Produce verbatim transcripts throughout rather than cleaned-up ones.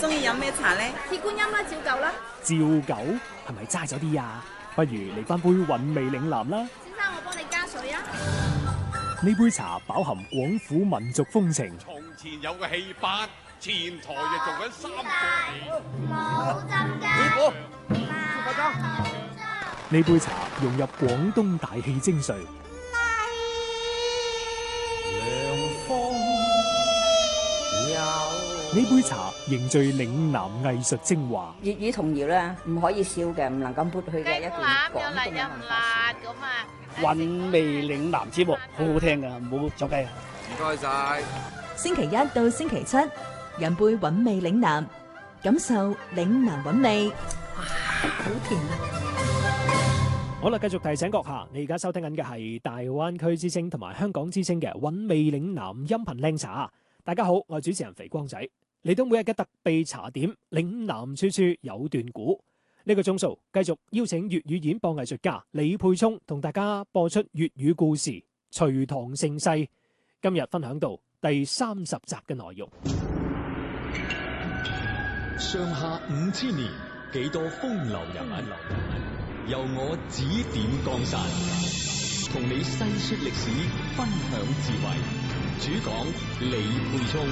中意飲咩茶咧？ 鐵觀音啦，照舊啦。 照舊係咪齋咗啲啊？不如嚟翻杯韻味嶺南啦。 先生，我幫你加水啊。 呢杯茶飽含廣府民族風情。 從前有個戲班，前台就做緊三個冇針㗎。 呢杯茶融入廣東大戲精髓。呢杯茶凝聚嶺南藝術精華。 粵語童謠咧，唔可以笑嘅，唔能夠抹去嘅一段廣東嘅文化。 韻味嶺南節目好好聽噶，唔好走雞啊！ 唔該晒。 星期一到星期七，飲杯韻味嶺南，感受嶺南韻味。哇，好甜啊！ 好啦，繼續提醒閣下，你而家收聽緊嘅係大灣區之聲同埋香港之聲嘅韻味嶺南音頻靚茶。大家好，我係主持人肥光仔，嚟到每日嘅特備茶點，嶺南處處有段古。呢個鐘數繼續邀請粵語演播藝術家李沛聰同大家播出粵語故事《隋唐盛世》。今日分享到第三十集嘅內容。 上下五千年，幾多風流人物，由我指點江山，同你細說歷史，分享智慧。主講李沛聰。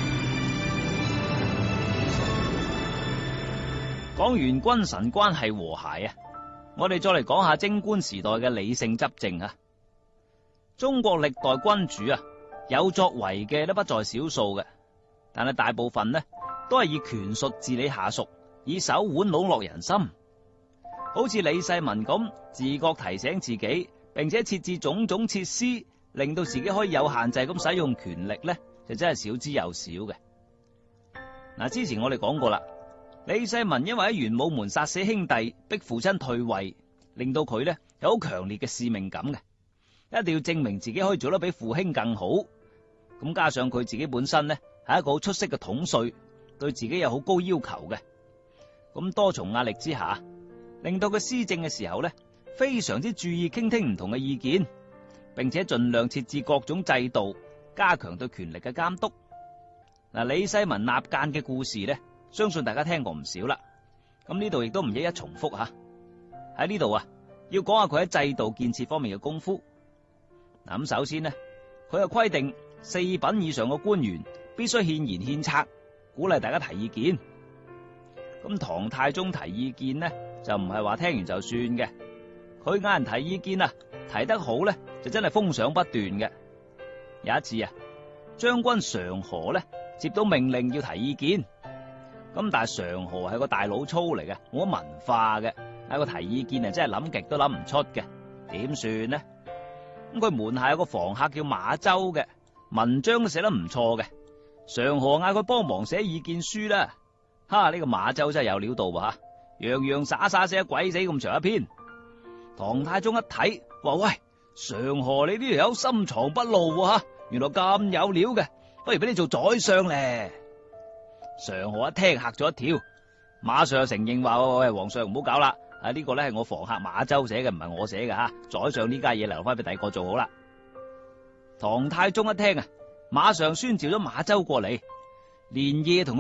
講完君臣關係和諧啊，我哋再嚟講下貞觀時代嘅理性執政啊。中國歷代君主啊，有作為嘅都不在少數嘅，但係大部分呢都係以權術治理下屬，以手腕籠絡人心。好似李世民咁，自覺提醒自己，並且設置種種設施，令到自己可以有限制咁使用權力呢，就真係少之又少嘅。嗱，之前我哋講過啦，李世民因為喺玄武門殺死兄弟，逼父親退位，令到佢呢有好強烈嘅使命感嘅，一定要證明自己可以做得比父兄更好。咁加上佢自己本身呢係一個好出色嘅統帥，對自己有好高要求嘅，咁多重壓力之下，令到佢施政嘅時候呢非常之注意傾聽唔同嘅意見，並且盡量設置各種制度，加強對權力嘅監督。嗱，李世民納諫嘅故事呢，相信大家聽過唔少啦。咁呢度亦都唔一一重複吓。喺呢度啊，要講下佢喺制度建設方面嘅功夫。嗱，咁首先呢，佢又規定四品以上嘅官員必須獻言獻策，鼓勵大家提意見。咁唐太宗提意見呢，就唔係話聽完就算嘅，佢嗌人提意見啊，提得好呢，就真係風賞不斷嘅。有一次啊，將軍常何呢接到命令要提意見，咁但係常何係個大老粗嚟嘅，冇乜文化嘅，嗌個提意見啊，真係諗極都諗唔出嘅，點算呢？咁佢門下有個房客叫馬周嘅，文章都寫得唔錯嘅，常何嗌佢幫忙寫意見書啦。哈！呢個馬周真係有料到啊，洋洋灑灑寫鬼死咁長一篇。唐太宗一睇，話喂，常何你呢條友深藏不露啊，原來咁有料嘅，不如俾你做宰相咧。常何一聽嚇咗一跳，馬上承認話喂，皇上唔好搞啦，啊呢個咧係我房客馬周寫嘅，唔係我寫嘅吓，宰相呢家嘢留翻俾第二個做好啦。唐太宗一聽啊，馬上宣召咗馬周過嚟，連夜同佢